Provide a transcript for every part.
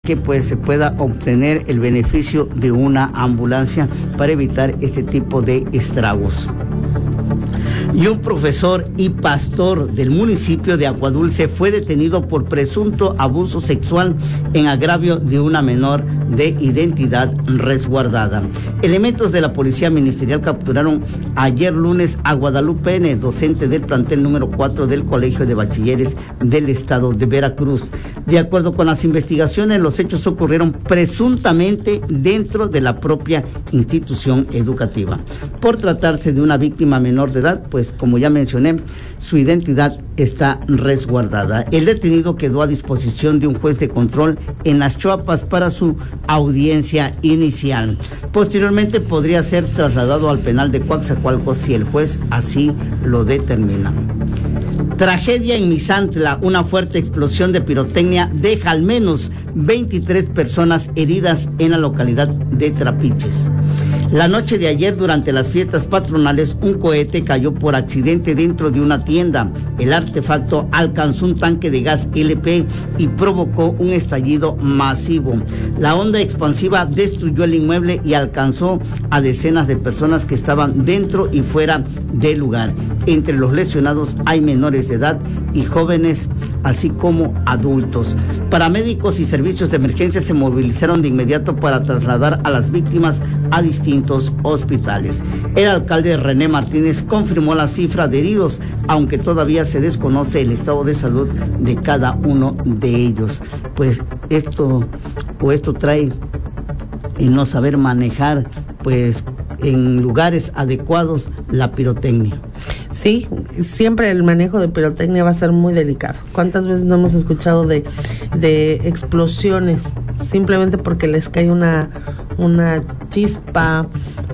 que pues se pueda obtener el beneficio de una ambulancia para evitar este tipo de estragos. Y un profesor y pastor del municipio de Aguadulce fue detenido por presunto abuso sexual en agravio de una menor de identidad resguardada. Elementos de la Policía Ministerial capturaron ayer lunes a Guadalupe N., docente del plantel número 4 del Colegio de Bachilleres del Estado de Veracruz. De acuerdo con las investigaciones, los hechos ocurrieron presuntamente dentro de la propia institución educativa. Por tratarse de una víctima menor de edad, pues como ya mencioné, su identidad está resguardada. El detenido quedó a disposición de un juez de control en Las Chuapas para su audiencia inicial. Posteriormente podría ser trasladado al penal de Coatzacoalcos si el juez así lo determina. Tragedia en Misantla, una fuerte explosión de pirotecnia deja al menos 23 personas heridas en la localidad de Trapiches. La noche de ayer, durante las fiestas patronales, un cohete cayó por accidente dentro de una tienda. El artefacto alcanzó un tanque de gas LP y provocó un estallido masivo. La onda expansiva destruyó el inmueble y alcanzó a decenas de personas que estaban dentro y fuera del lugar. Entre los lesionados hay menores de edad y jóvenes, así como adultos. Paramédicos y servicios de emergencia se movilizaron de inmediato para trasladar a las víctimas a distintos hospitales. El alcalde René Martínez confirmó la cifra de heridos, aunque todavía se desconoce el estado de salud de cada uno de ellos. Pues esto trae el no saber manejar, pues, en lugares adecuados la pirotecnia. Sí, siempre el manejo de pirotecnia va a ser muy delicado. ¿Cuántas veces no hemos escuchado de explosiones simplemente porque les cae una chispa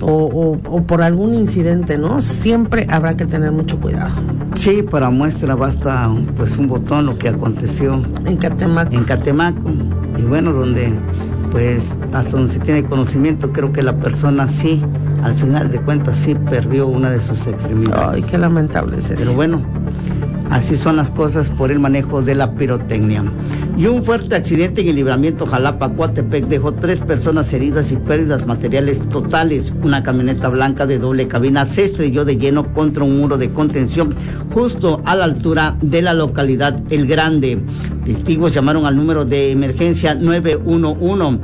o por algún incidente, ¿no? Siempre habrá que tener mucho cuidado. Sí, para muestra basta pues un botón, lo que aconteció en Catemaco. Y bueno, donde pues hasta donde se tiene conocimiento, creo que la persona sí, al final de cuentas, sí perdió una de sus extremidades. Ay, qué lamentable es eso. Pero bueno, así son las cosas por el manejo de la pirotecnia. Y un fuerte accidente en el libramiento Jalapa-Coatepec dejó 3 personas heridas y pérdidas materiales totales. Una camioneta blanca de doble cabina se estrelló de lleno contra un muro de contención justo a la altura de la localidad El Grande. Testigos llamaron al número de emergencia 911.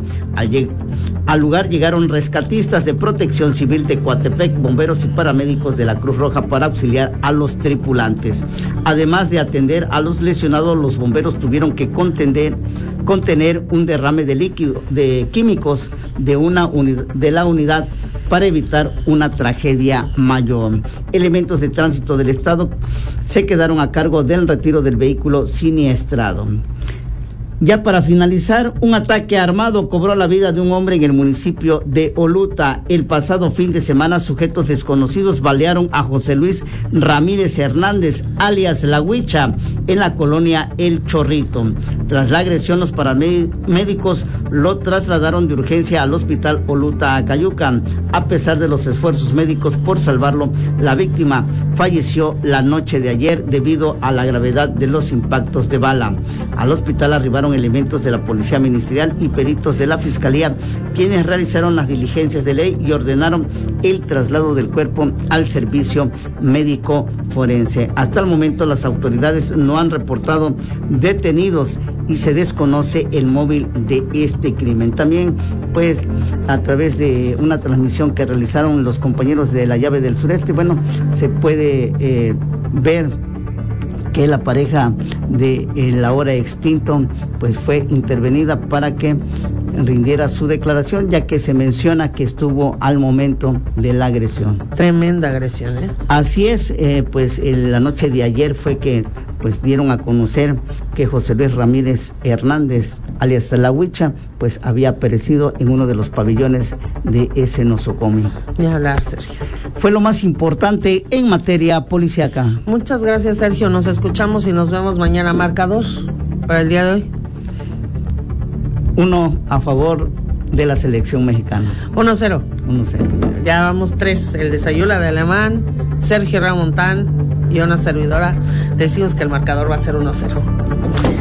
Al lugar llegaron rescatistas de Protección Civil de Coatepec, bomberos y paramédicos de la Cruz Roja para auxiliar a los tripulantes. Además de atender a los lesionados, los bomberos tuvieron que contener un derrame de químicos de la unidad para evitar una tragedia mayor. Elementos de tránsito del estado se quedaron a cargo del retiro del vehículo siniestrado. Ya para finalizar, un ataque armado cobró la vida de un hombre en el municipio de Oluta. El pasado fin de semana, sujetos desconocidos balearon a José Luis Ramírez Hernández, alias La Huicha, en la colonia El Chorrito. Tras la agresión, los paramédicos lo trasladaron de urgencia al hospital Oluta Acayuca. A pesar de los esfuerzos médicos por salvarlo, la víctima falleció la noche de ayer debido a la gravedad de los impactos de bala. Al hospital arribaron elementos de la Policía Ministerial y peritos de la Fiscalía, quienes realizaron las diligencias de ley y ordenaron el traslado del cuerpo al servicio médico forense. Hasta el momento las autoridades no han reportado detenidos y se desconoce el móvil de este crimen. También, pues, a través de una transmisión que realizaron los compañeros de La Llave del Sureste, bueno, se puede ver que la pareja de el ahora extinto pues fue intervenida para que rindiera su declaración, ya que se menciona que estuvo al momento de la agresión. Tremenda agresión, ¿eh? Así es, pues la noche de ayer fue que pues dieron a conocer que José Luis Ramírez Hernández, alias La Huicha, pues había perecido en uno de los pabellones de ese nosocomio. Ni hablar, Sergio. Fue lo más importante en materia policíaca. Muchas gracias, Sergio. Nos escuchamos y nos vemos mañana. Marcador para el día de hoy. 1 a favor de la selección mexicana. 1-0. 1-0. Ya vamos 3. El de Sayula de Alemán, Sergio Ramontán y una servidora. Decimos que el marcador va a ser 1-0.